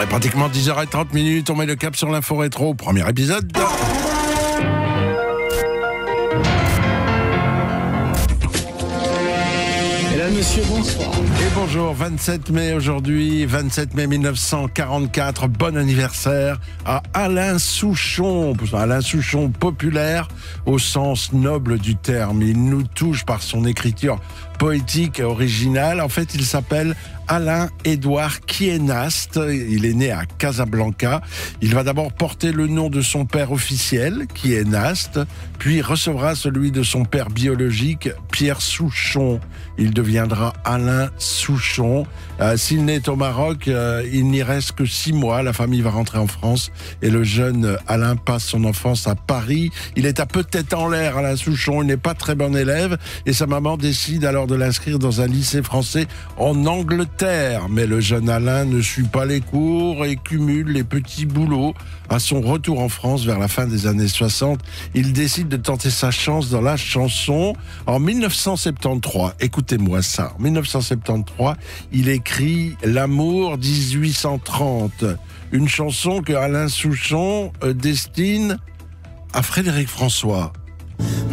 Pratiquement 10h30, on met le cap sur l'info rétro. Premier épisode. Mesdames, Messieurs, bonsoir. Et bonjour, 27 mai aujourd'hui, 27 mai 1944, bon anniversaire à Alain Souchon. Alain Souchon, populaire au sens noble du terme. Il nous touche par son écriture poétique et originale. En fait, il s'appelle Alain-Édouard Kienast. Il est né à Casablanca. Il va d'abord porter le nom de son père officiel, Kienast, puis recevra celui de son père biologique, Pierre Souchon. Il deviendra Alain Souchon. S'il naît au Maroc, il n'y reste que 6 mois. La famille va rentrer en France et le jeune Alain passe son enfance à Paris. Il est à peu de tête en l'air, Alain Souchon. Il n'est pas très bon élève et sa maman décide alors de l'inscrire dans un lycée français en Angleterre. Mais le jeune Alain ne suit pas les cours et cumule les petits boulots. À son retour en France vers la fin des années 60, il décide de tenter sa chance dans la chanson. En 1973, écoutez-moi ça, en 1973, il écrit L'amour 1830, une chanson que Alain Souchon destine à Frédéric François.